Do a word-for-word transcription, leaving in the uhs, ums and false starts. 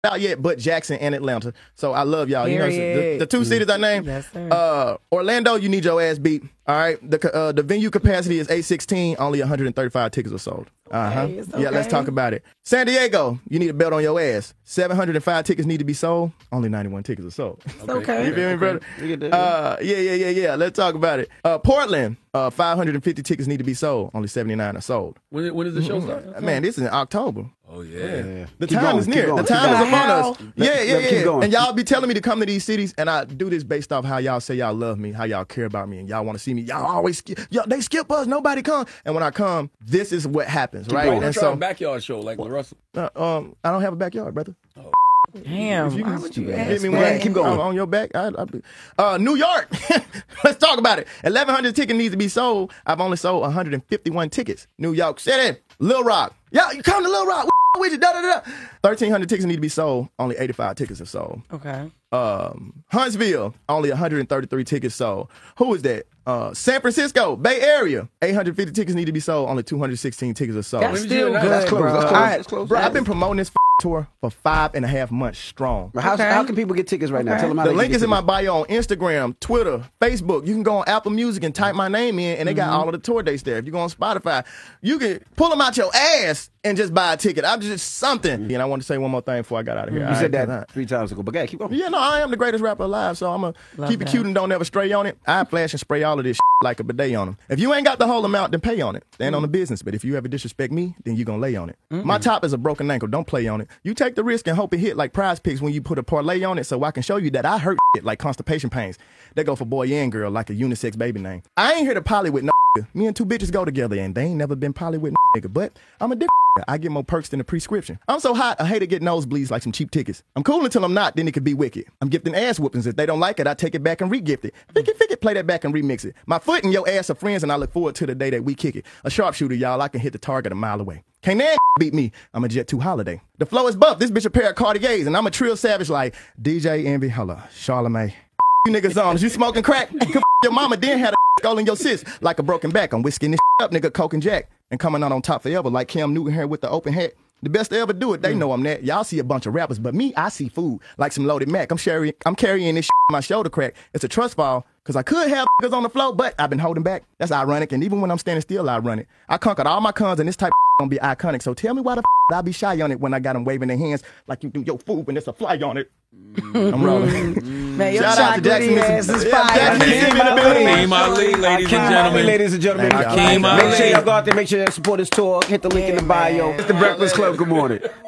out yet, but Jackson and Atlanta. So I love y'all. Period. You know, the, the two cities I named. Yes, sir. Uh, Orlando, you need your ass beat. All right. The uh, the venue capacity is eight sixteen. Only one hundred thirty-five tickets were sold. Uh huh. Okay, it's okay. Yeah, let's talk about it. San Diego, you need a belt on your ass. seven hundred five tickets need to be sold. Only ninety-one tickets are sold. It's okay. You feel me, brother? Okay. Uh, yeah, yeah, yeah, yeah. Let's talk about it. Uh, Portland, uh, five hundred fifty tickets need to be sold. Only seventy-nine are sold. When, when does the show start? Man, this is in October. Oh, yeah. Yeah. The Keep time going, is keep near. going, The keep time going. is upon Hell. us. Yeah, yeah, Let- keep yeah. going. And y'all be telling me to come to these cities, and I do this based off how y'all say y'all love me, how y'all care about me, and y'all want to see me. Y'all always skip. Y'all, they skip us. Nobody come. And when I come, this is what happens, right? Right. And Try a so, backyard show like LaRussell. uh, um, I don't have a backyard, brother. Damn. If you why can would you hit ask me that? one, Keep going. on, on your back. I, I, uh, New York. Let's talk about it. eleven hundred tickets needs to be sold. I've only sold one hundred fifty-one tickets. New York City, Little Rock. Y'all, you come to Little Rock. With you, da, da, da. thirteen hundred tickets need to be sold. Only eighty-five tickets are sold. Okay. Um, Huntsville, only one hundred thirty-three tickets sold. Who is that? Uh, San Francisco, Bay Area, eight hundred fifty tickets need to be sold. Only two hundred sixteen tickets are sold. That's me still do that. good, That's close, bro. that's close. All right, That's close. bro, I've been promoting this tour for five and a half months strong. How, Okay. how can people get tickets right now? Okay. Tell them how The they link can is get in my tickets. bio on Instagram, Twitter, Facebook. You can go on Apple Music and type my name in, and they got all of the tour dates there. If you go on Spotify, you can pull them out your ass and just buy a ticket. I'm just something. And I want to say one more thing before I got out of here. You All said right, that three times ago, but yeah, keep going. Yeah, no, I am the greatest rapper alive, so I'm going to keep it that. cute and don't ever stray on it. I flash and spray all of this like a bidet on them. If you ain't got the whole amount, then pay on it. Stand on the business. But if you ever disrespect me, then you going to lay on it. My top is a broken ankle. Don't play on it. You take the risk and hope it hit like Prize Picks when you put a parlay on it, so I can show you that I hurt shit like constipation pains. They go for boy and girl like a unisex baby name. I ain't here to poly with no nigga. Me and two bitches go together, and they ain't never been poly with no nigga. But I'm a dick. I get more perks than a prescription. I'm so hot, I hate to get nosebleeds like some cheap tickets. I'm cool until I'm not, then it could be wicked. I'm gifting ass whoopings. If they don't like it, I take it back and re-gift it. Fick it, fick it, play that back and remix it. My foot and your ass are friends, and I look forward to the day that we kick it. A sharpshooter, y'all, I can hit the target a mile away. Can't that beat me. I'm a Jet two Holiday. The flow is buff. This bitch a pair of Cartiers, and I'm a trill savage like D J Envy. Hello, Charlamagne. You niggas on. Is you smoking crack? You can f- your mama then had a skull in your sis like a broken back. I'm whisking this up, nigga, Coke and Jack. And coming out on top forever like Cam Newton here with the open hat. The best to ever do it, they know I'm that. Y'all see a bunch of rappers, but me, I see food like some loaded Mac. I'm sharing, I'm carrying this shit on my shoulder crack. It's a trust fall, because I could have niggas on the floor, but I've been holding back. That's ironic, and even when I'm standing still, I run it. I conquered all my cons, and this type of gonna be iconic. So tell me why the f- I be shy on it when I got them waving their hands like you do your food when there's a fly on it. I'm rolling. Man, your Shout out to chocolate Jackson, ass Mississippi. is Yeah, fire. Jackson, Mississippi in the building. Hakeem Ali, ladies and gentlemen. Ladies and gentlemen, Thank y'all. Hakeem make sure Ali. y'all go out there, make sure you support his tour. Hit the link in the bio. It's the Breakfast Club. Good morning.